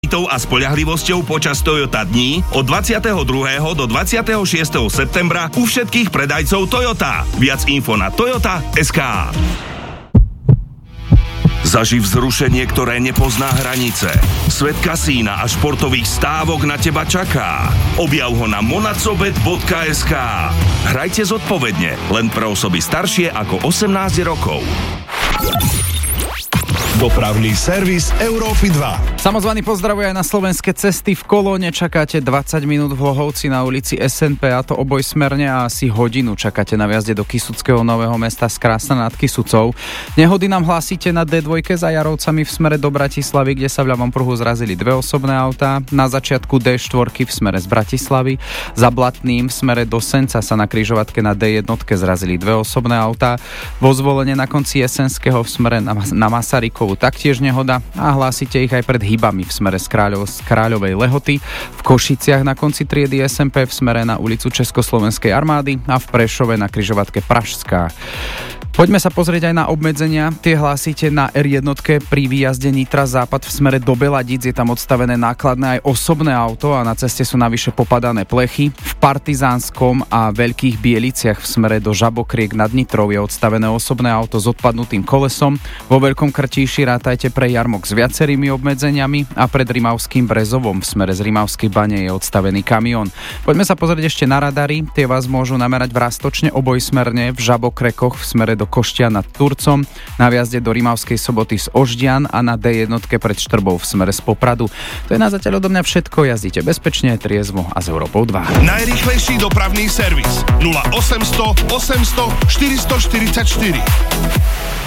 a spoľahlivosťou počas Toyota dní od 22. do 26. septembra u všetkých predajcov Toyota. Viac info na toyota.sk. Zaživ vzrušenie, ktoré nepozná hranice. Svet kasína a športových stávok na teba čaká. Objav ho na monacobet.sk. Hrajte zodpovedne, len pre osoby staršie ako 18 rokov. Dopravný servis Európy 2. Samozvaný pozdravuje aj na slovenské cesty. V Kolóne čakáte 20 minút, v Hlohovci na ulici SNP, a to obojsmerne, a asi hodinu čakáte na vjazde do Kysuckého Nového Mesta z Krásna nad Kysucou. Nehody nám hlásite na D2 za Jarovcami v smere do Bratislavy, kde sa v ľavom pruhu zrazili dve osobné autá. Na začiatku D4 v smere z Bratislavy. Za Blatným v smere do Senca sa na križovatke na D1 zrazili dve osobné autá. Vo Zvolene na konci Jesenského v smere na Masarykovu taktiež nehoda a hlásite ich aj pred Hybami v smere z Kráľovej Lehoty, v Košiciach na konci triedy SMP v smere na ulicu Československej armády a v Prešove na križovatke Pražská. Poďme sa pozrieť aj na obmedzenia. Tie hlásite na R1 pri výjazde Nitra západ v smere do Beladic. Je tam odstavené nákladné aj osobné auto a na ceste sú navyše popadané plechy. V Partizánskom a Veľkých Bieliciach v smere do Žabokriek nad Nitrou je odstavené osobné auto s odpadnutým kolesom. Vo Veľkom Krtíši rátajte pre jarmok s viacerými obmedzeniami a pred Rimavským Brezovom v smere z Rimavskej Bane je odstavený kamión. Poďme sa pozrieť ešte na radary. Tie vás môžu namerať v Rastočne obojsmerne, v Žabokrekoch v smere do Koštia nad Turcom, na vjazde do Rimavskej Soboty z Oždian a na D1 pred Štrbou v smere z Popradu. To je na zatiaľ odo mňa všetko. Jazdite bezpečne, triezvo a s Európou 2. Najrýchlejší dopravný servis 0800 800 444.